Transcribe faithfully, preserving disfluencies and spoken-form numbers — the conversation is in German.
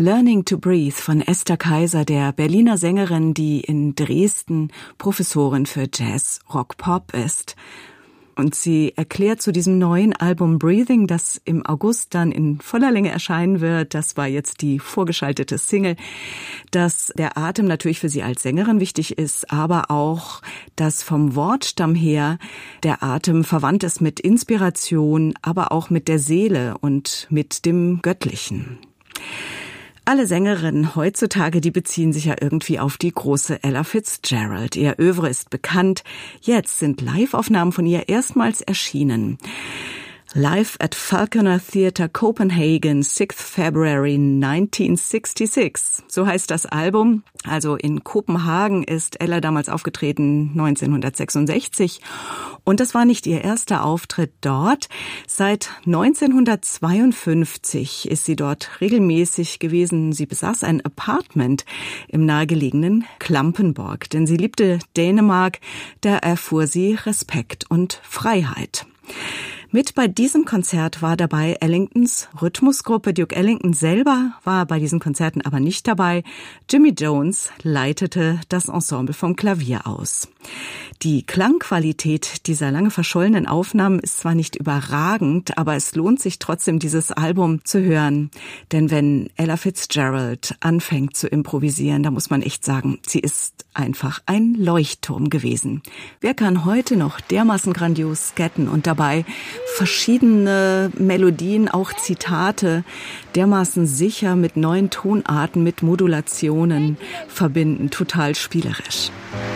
Learning to Breathe von Esther Kaiser, der Berliner Sängerin, die in Dresden Professorin für Jazz, Rock, Pop ist. Und sie erklärt zu diesem neuen Album Breathing, das im August dann in voller Länge erscheinen wird, das war jetzt die vorgeschaltete Single, dass der Atem natürlich für sie als Sängerin wichtig ist, aber auch, dass vom Wortstamm her der Atem verwandt ist mit Inspiration, aber auch mit der Seele und mit dem Göttlichen. Alle Sängerinnen heutzutage, die beziehen sich ja irgendwie auf die große Ella Fitzgerald. Ihr Œuvre ist bekannt. Jetzt sind Live-Aufnahmen von ihr erstmals erschienen. Live at Falconer Theatre Copenhagen, sixth February nineteen sixty-six. So heißt das Album. Also in Kopenhagen ist Ella damals aufgetreten, neunzehnhundertsechsundsechzig. Und das war nicht ihr erster Auftritt dort. Seit neunzehnhundertzweiundfünfzig ist sie dort regelmäßig gewesen. Sie besaß ein Apartment im nahegelegenen Klampenborg. Denn sie liebte Dänemark, da erfuhr sie Respekt und Freiheit. Mit bei diesem Konzert war dabei Ellingtons Rhythmusgruppe. Duke Ellington selber war bei diesen Konzerten aber nicht dabei. Jimmy Jones leitete das Ensemble vom Klavier aus. Die Klangqualität dieser lange verschollenen Aufnahmen ist zwar nicht überragend, aber es lohnt sich trotzdem, dieses Album zu hören. Denn wenn Ella Fitzgerald anfängt zu improvisieren, da muss man echt sagen, sie ist einfach ein Leuchtturm gewesen. Wer kann heute noch dermaßen grandios scatten und dabei verschiedene Melodien, auch Zitate, dermaßen sicher mit neuen Tonarten, mit Modulationen verbinden? Total spielerisch.